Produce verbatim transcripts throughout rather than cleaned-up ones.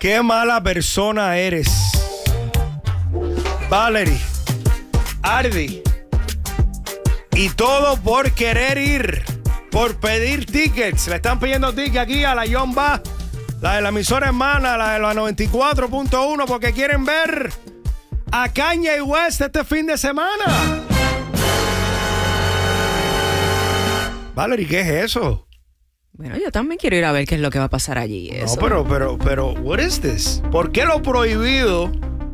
Qué mala persona eres. Valerie, Ardi. Y todo por querer ir, por pedir tickets. Le están pidiendo tickets aquí a la John Ba, la de la emisora hermana, la de la noventa y cuatro punto uno, porque quieren ver a Kanye West este fin de semana. Valerie, ¿qué es eso? Bueno, yo también quiero ir a ver qué es lo que va a pasar allí. Eso. No, pero, pero, pero, what is this? ¿Por qué lo prohibido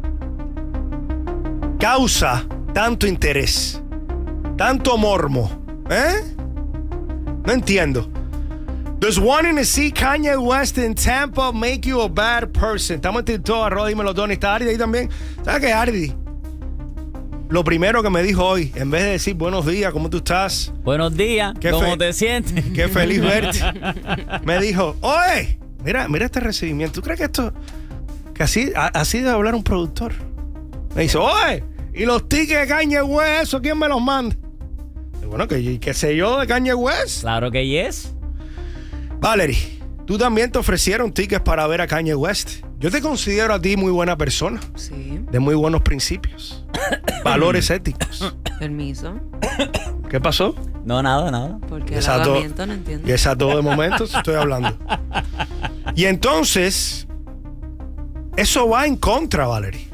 causa tanto interés, tanto mormo? ¿Eh? No entiendo. Does wanting to see Kanye West in Tampa make you a bad person? Estamos en TikTok, arroba dímelo, Tony. Está Ardi ahí también. ¿Sabes qué, Ardi? Lo primero que me dijo hoy, en vez de decir buenos días, ¿cómo tú estás? Buenos días, ¿cómo fe- te sientes? Qué feliz verte. Me dijo, oye, mira, mira este recibimiento. ¿Tú crees que esto, que así, a, así debe hablar un productor? Me dice, oye, ¿y los tickets de Kanye West, eso quién me los manda? Y bueno, que, que sé yo de Kanye West. Claro que yes. Valerie, tú también te ofrecieron tickets para ver a Kanye West. Yo te considero a ti muy buena persona. Sí. De muy buenos principios. Valores éticos. Permiso. ¿Qué pasó? No, nada, nada. Porque el Exacto. alojamiento no entiendo. Y esa todo de momento estoy hablando. Y entonces, eso va en contra, Valerie,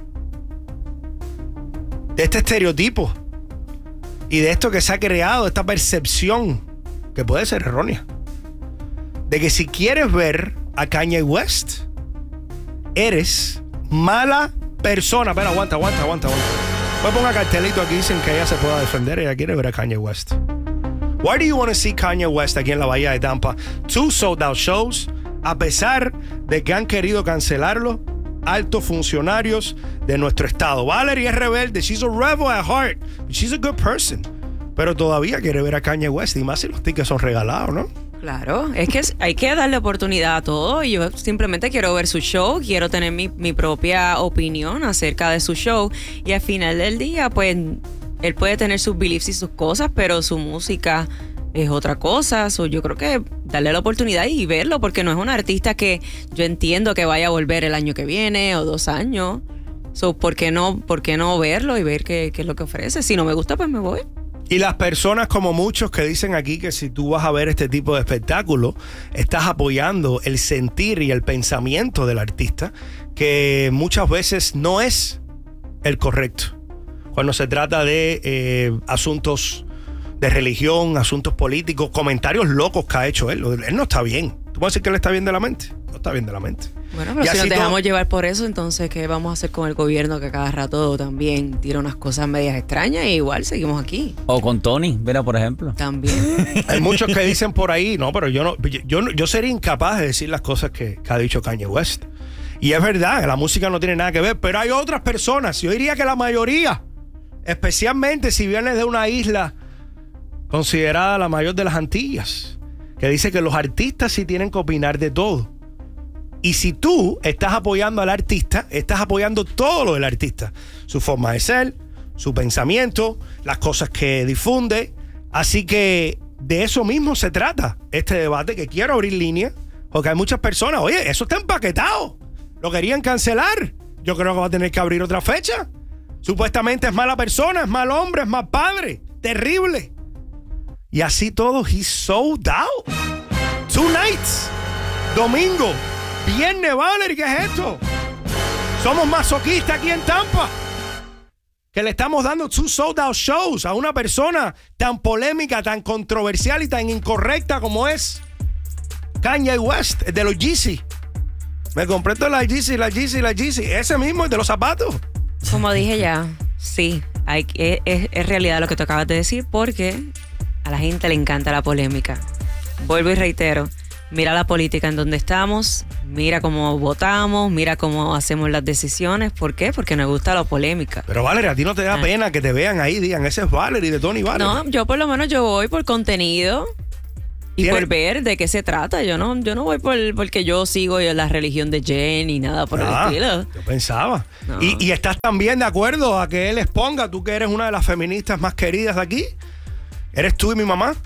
de este estereotipo y de esto que se ha creado, esta percepción, que puede ser errónea, de que si quieres ver a Kanye West, eres mala persona. Espera, aguanta, aguanta, aguanta, aguanta. Voy a poner cartelito aquí, dicen que ella se pueda defender. Ella quiere ver a Kanye West. Why do you want to see Kanye West aquí en la Bahía de Tampa? Two sold out shows. A pesar de que han querido cancelarlo altos funcionarios de nuestro estado. Valerie es rebelde. She's a rebel at heart. She's a good person. Pero todavía quiere ver a Kanye West. Y más si los tickets son regalados, ¿no? Claro, es que hay que darle oportunidad a todo y yo simplemente quiero ver su show, quiero tener mi, mi propia opinión acerca de su show y al final del día, pues, él puede tener sus beliefs y sus cosas, pero su música es otra cosa. So, yo creo que darle la oportunidad y verlo, porque no es un artista que yo entiendo que vaya a volver el año que viene o dos años. So, ¿por qué no, por qué no verlo y ver qué, qué es lo que ofrece? Si no me gusta, pues me voy. Y las personas como muchos que dicen aquí que si tú vas a ver este tipo de espectáculo, estás apoyando el sentir y el pensamiento del artista, que muchas veces no es el correcto. Cuando se trata de eh, asuntos de religión, asuntos políticos, comentarios locos que ha hecho él. Él no está bien. ¿Tú puedes decir que él está bien de la mente? No está bien de la mente. Bueno, pero y si nos dejamos todo... llevar por eso, entonces, ¿qué vamos a hacer con el gobierno que cada rato también tira unas cosas medias extrañas? Y igual seguimos aquí. O con Tony, mira, por ejemplo. También. Hay muchos que dicen por ahí, no, pero yo no, yo, yo sería incapaz de decir las cosas que, que ha dicho Kanye West. Y es verdad, la música no tiene nada que ver, pero hay otras personas, yo diría que la mayoría, especialmente si vienes de una isla considerada la mayor de las Antillas, que dice que los artistas sí tienen que opinar de todo. Y si tú estás apoyando al artista, estás apoyando todo lo del artista. Su forma de ser, su pensamiento, las cosas que difunde. Así que de eso mismo se trata este debate, que quiero abrir línea, porque hay muchas personas, oye, eso está empaquetado. Lo querían cancelar. Yo creo que va a tener que abrir otra fecha. Supuestamente es mala persona, es mal hombre, es mal padre. Terrible. Y así todo, he's sold out. Two nights. Domingo. Viernes, Valerie, ¿qué es esto? Somos masoquistas aquí en Tampa, que le estamos dando two sold out shows a una persona tan polémica, tan controversial y tan incorrecta como es Kanye West, el de los Yeezy. Me compré todas las Yeezy, las Yeezy, las Yeezy. Ese mismo, el de los zapatos. Como dije ya, sí, hay, es, es, es realidad lo que tú acabas de decir, porque a la gente le encanta la polémica. Vuelvo y reitero. Mira la política en donde estamos, mira cómo votamos, mira cómo hacemos las decisiones. ¿Por qué? Porque nos gusta la polémica. Pero Valerie, ¿a ti no te da ah. pena que te vean ahí? Digan, ese es Valerie de Tony Valerie. No, yo por lo menos yo voy por contenido y ¿Tiene? por ver de qué se trata. Yo no, yo no voy por porque yo sigo la religión de Jen ni nada por ah, el estilo. Yo pensaba. No. ¿Y, ¿Y estás también de acuerdo a que él exponga, tú que eres una de las feministas más queridas de aquí? ¿Eres tú y mi mamá?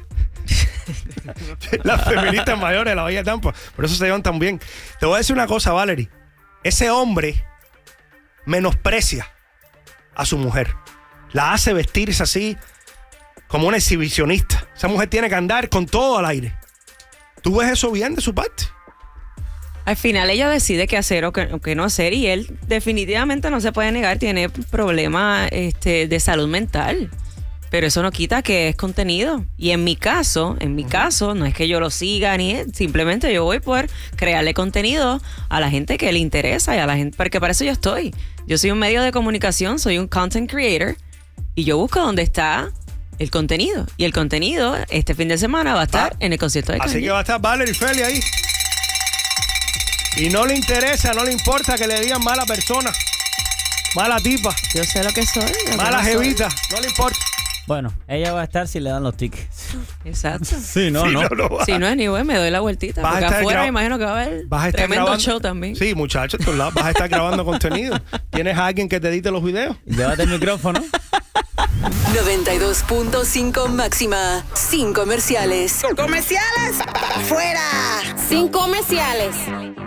Las feministas mayores de la Bahía de Tampa. Por eso se llevan tan bien. Te voy a decir una cosa, Valerie. ese hombre menosprecia a su mujer. La hace vestirse así como una exhibicionista. Esa mujer tiene que andar con todo al aire. ¿Tú ves eso bien de su parte? Al final ella decide qué hacer o qué, o qué no hacer y él definitivamente no se puede negar, tiene problemas este, de salud mental. Pero eso no quita que es contenido. Y en mi caso, en mi caso, no es que yo lo siga ni simplemente yo voy por crearle contenido a la gente que le interesa y a la gente, porque para eso yo estoy. Yo soy un medio de comunicación, soy un content creator y yo busco dónde está el contenido. Y el contenido este fin de semana va a estar ah, en el concierto de Kanye. Así que va a estar Valerie Feli ahí. Y no le interesa, no le importa que le digan mala persona, mala tipa. Yo sé lo que soy. Lo mala que jevita, soy. No le importa. Bueno, ella va a estar si le dan los tickets. Exacto. Sí, no, sí, no. no, no si no es ni bueno, me doy la vueltita. Porque afuera me imagino que va a haber vas a estar tremendo grabando, show también. Sí, muchachos, todos lados. Vas a estar grabando contenido. ¿Tienes a alguien que te edite los videos? Llévate el micrófono. noventa y dos punto cinco máxima. Sin comerciales. ¿Comerciales? ¡Fuera! Sin comerciales.